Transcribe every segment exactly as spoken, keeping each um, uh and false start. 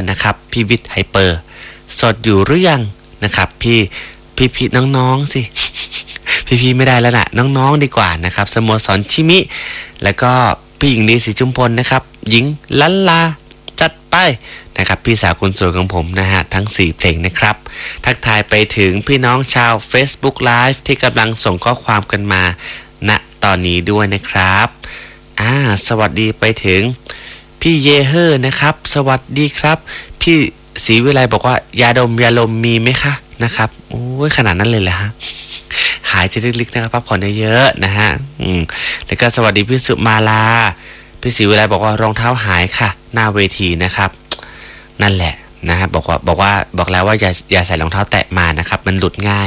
นะครับพี่วิทย์ไฮเปอร์สดอยู่หรือยังนะครับพี่พี่พี่น้องๆสิ พี่พี่ไม่ได้แล้วนะน้องๆดีกว่านะครับสโมสรชิมิแล้วก็พี่หญิงลีศรีจุมพลนะครับหญิงลันลาจัดไปนะครับพี่สาวคนสวยของผมนะฮะทั้งสี่เพลงนะครับทักทายไปถึงพี่น้องชาว Facebook Live ที่กำลังส่งข้อความกันมาณตอนนี้ด้วยนะครับอ่าสวัสดีไปถึงพี่เยเฮอร์นะครับสวัสดีครับพี่ศรีวิไลบอกว่ายาดมยาลมมีไหมคะนะครับโอ้ยขนาดนั้นเลยเหรอฮะหายใจลึกๆนะครับพักผ่อนเยอะๆนะฮะอืมแล้วก็สวัสดีพี่สุมาลาพี่ศรีวิไลบอกว่ารองเท้าหายค่ะหน้าเวทีนะครับนั่นแหละนะฮะบอกว่าบอกว่าบอกแล้วว่าอย่าอย่าใส่รองเท้าแตะมานะครับมันหลุดง่าย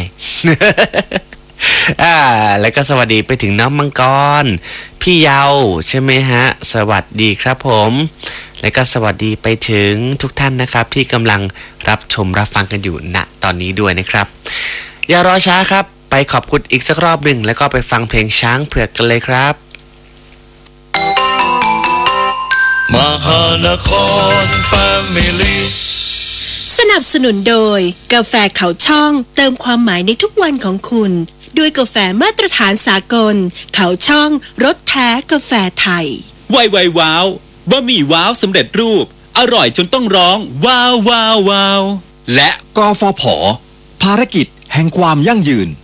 อ่าแล้วก็สวัสดีไปถึงน้องมังกรพี่เยาใช่ไหมฮะสวัสดีครับผมแล้วก็สวัสดีไปถึงทุกท่านนะครับที่กำลังรับชมรับฟังกันอยู่ณตอนนี้ด้วยนะครับอย่ารอช้าครับไปขอบคุณอีกสักรอบหนึ่งแล้วก็ไปฟังเพลงช้างเผือกกันเลยครับมหานครแฟมิลี่สนับสนุนโดยกาแฟเขาช่องเติมความหมายในทุกวันของคุณด้วยกาแฟมาตรฐานสากลเขาช่องรสแท้กาแฟไทยไวไวว้าวบะหมี่ว้าวสำเร็จรูปอร่อยจนต้องร้องว้าวว้าวว้าวและกฟผภารกิจแห่งความยั่งยืน